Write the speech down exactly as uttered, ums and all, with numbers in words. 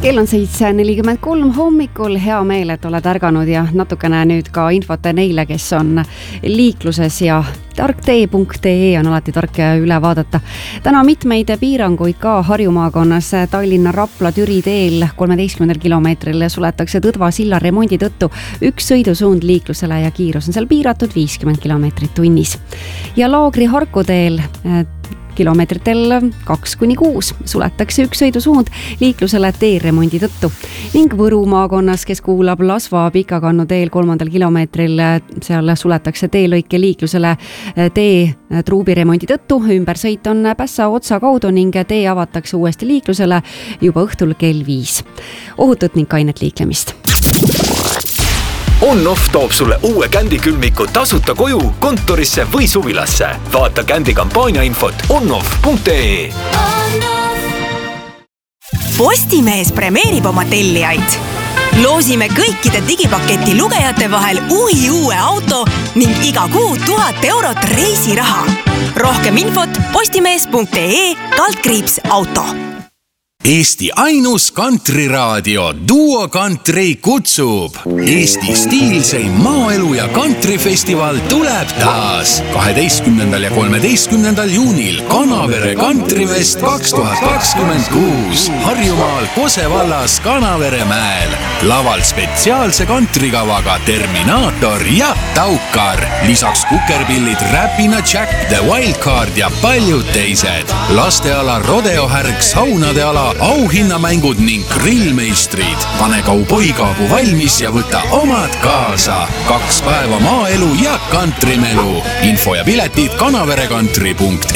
Kell on seitse nelikümmend kolm hommikul, hea meel, et oled ärganud ja natukene nüüd ka infot neile, kes on liikluses ja tarktee punkt ee on alati tark üle vaadata. Täna mitmeid piiranguid ka Harju maakonnas. Tallinna Rapla Türi teel kolmeteistkümnendal kilomeetril suletakse Tõdva silla remondi tõttu üks sõidusuund liiklusele ja kiirus on seal piiratud viiskümmend kilomeetrit tunnis. Ja Laagri Harku teel kilomeetritel kaks kuni kuus suletakse üks sõidusuund liiklusele teeremondi tõttu. Ning Võru maakonnas, kes kuulab Lasva Pikakannu teel kolmandal kilomeetril, seal suletakse teelõike liiklusele tee truubiremondi tõttu. Ümbersõit on Pässa otsa kaudu ning tee avatakse uuesti liiklusele juba õhtul kell viis. Ohutut ning kainet liiklemist. On-Off toob sulle uue Kändi külmiku tasuta koju, kontorisse või suvilasse. Vaata Kändi kampaania infot on-off punkt ee. Postimees premeerib oma tellijaid. Loosime kõikide digipaketi lugejate vahel uhi uue auto ning iga kuu tuhat eurot reisiraha. Rohkem infot postimees punkt ee kaldkriips auto. Eesti ainus kantriraadio Duo Country kutsub. Eesti stiilseim maaelu ja kantrifestival tuleb taas. kaheteistkümnendal ja kolmeteistkümnendal juunil Kanavere Kantrifest kaks tuhat kakskümmend kuus Harjumaal Kose vallas Kanavere mäel. Laval spetsiaalse kantrikavaga Terminaator ja Taukar. Lisaks kukerpillid Räpina Jack, The Wildcard ja paljud teised. Lasteala rodeohärg, saunade ala, auhinnamängud ning grillmeistrid. Pane kauboikaabu valmis ja võta omad kaasa. Kaks päeva maaelu ja kantrimelu. Info ja piletid kanaverekantri punkt